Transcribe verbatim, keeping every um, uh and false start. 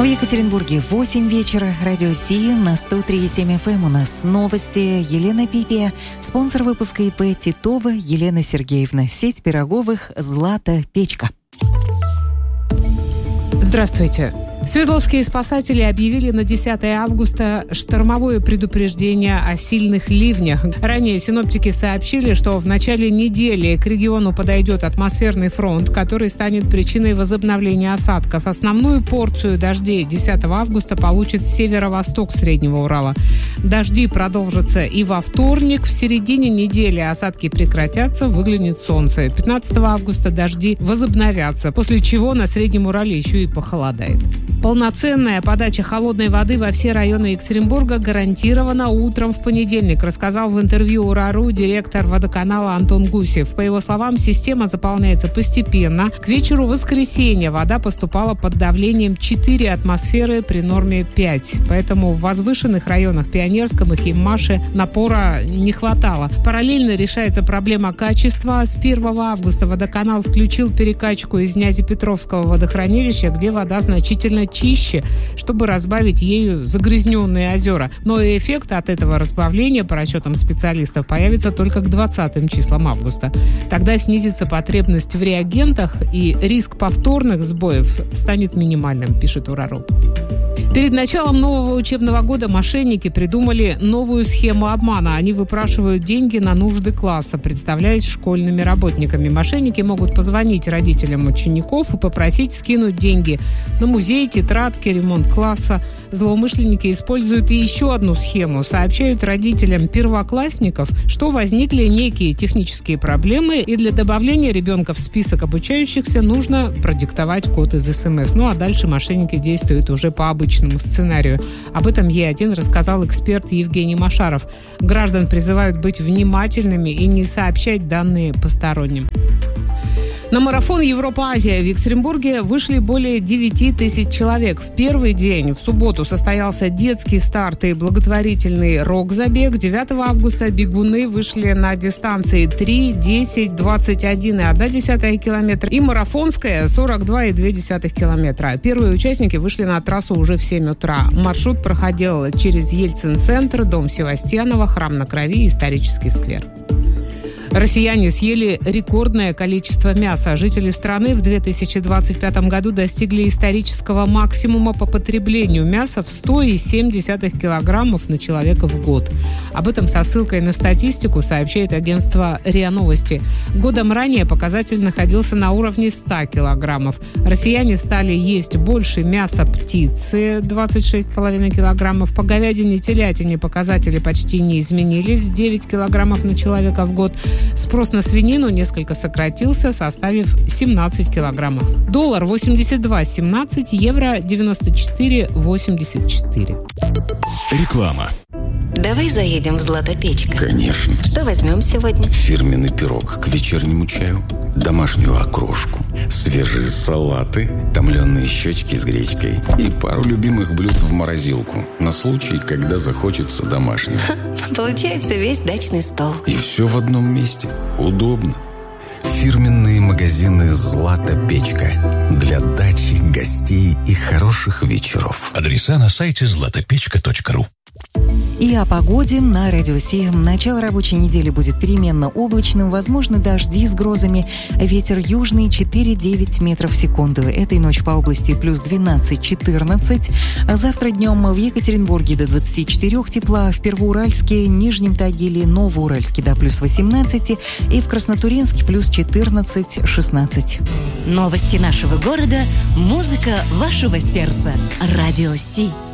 В Екатеринбурге восемь вечера. Радио Си на сто три и семь эф эм. У нас новости. Елена Пипия. Спонсор выпуска ИП Титова Елена Сергеевна. Сеть пироговых «Злата Печка». Здравствуйте. Свердловские спасатели объявили на десятое августа штормовое предупреждение о сильных ливнях. Ранее синоптики сообщили, что в начале недели к региону подойдет атмосферный фронт, который станет причиной возобновления осадков. Основную порцию дождей десятого августа получит северо-восток Среднего Урала. Дожди продолжатся и во вторник. В середине недели осадки прекратятся, выглянет солнце. пятнадцатого августа дожди возобновятся, после чего на Среднем Урале еще и похолодает. Полноценная подача холодной воды во все районы Екатеринбурга гарантирована утром в понедельник, рассказал в интервью УРАРУ директор водоканала Антон Гусев. По его словам, система заполняется постепенно. К вечеру воскресенья вода поступала под давлением четыре атмосферы при норме пять. Поэтому в возвышенных районах Пионерском и Химмаше напора не хватало. Параллельно решается проблема качества. С первого августа водоканал включил перекачку из Нязепетровского водохранилища, где вода значительно чище, чтобы разбавить ею загрязненные озера. Но и эффект от этого разбавления, по расчетам специалистов, появится только к двадцатым числам августа. Тогда снизится потребность в реагентах, и риск повторных сбоев станет минимальным, пишет УРАРУ. Перед началом нового учебного года мошенники придумали новую схему обмана. Они выпрашивают деньги на нужды класса, представляясь школьными работниками. Мошенники могут позвонить родителям учеников и попросить скинуть деньги на музей, тетрадки, ремонт класса. Злоумышленники используют и еще одну схему. Сообщают родителям первоклассников, что возникли некие технические проблемы, и для добавления ребенка в список обучающихся нужно продиктовать код из СМС. Ну а дальше мошенники действуют уже по обычному сценарию. Об этом Е один рассказал эксперт Евгений Машаров. Граждан призывают быть внимательными и не сообщать данные посторонним. На марафон Европа-Азия в Екатеринбурге вышли более девять тысяч человек. В первый день, в субботу, состоялся детский старт и благотворительный рок-забег. девятого августа бегуны вышли на дистанции три, десять, двадцать один и одна десятая километра и марафонская сорок два и две десятых километра. Первые участники вышли на трассу уже в семь утра. Маршрут проходил через Ельцин-центр, дом Севастьянова, Храм на Крови и исторический сквер. Россияне съели рекордное количество мяса. Жители страны в две тысячи двадцать пятом году достигли исторического максимума по потреблению мяса в сто семь десятых килограммов на человека в год. Об этом со ссылкой на статистику сообщает агентство РИА Новости. Годом ранее показатель находился на уровне ста килограммов. Россияне стали есть больше мяса птицы – двадцать шесть целых пять десятых килограммов. По говядине и телятине показатели почти не изменились – девять килограммов на человека в год. Спрос на свинину несколько сократился, составив семнадцать килограммов. Доллар восемьдесят два семнадцать, евро девяносто четыре восемьдесят четыре. Реклама. Давай заедем в «Злата-Печка». Конечно. Что возьмем сегодня? Фирменный пирог к вечернему чаю, домашнюю окрошку, свежие салаты, томленые щечки с гречкой и пару любимых блюд в морозилку на случай, когда захочется домашнего. Получается весь дачный стол. И все в одном месте. Удобно. Фирменные магазины «Злата-Печка» для дачи, гостей и хороших вечеров. Адреса на сайте злата печка точка ру. И о погоде на Радио Си. Начало рабочей недели будет переменно облачным, возможны дожди с грозами, ветер южный четыре-девять метров в секунду. Этой ночью по области плюс двенадцать-четырнадцать, а завтра днем в Екатеринбурге до двадцати четырёх тепла, в Первоуральске, Нижнем Тагиле, Новоуральске до плюс восемнадцати и в Краснотуринске плюс четырнадцать-шестнадцать. Новости нашего города, музыка вашего сердца. Радио Си.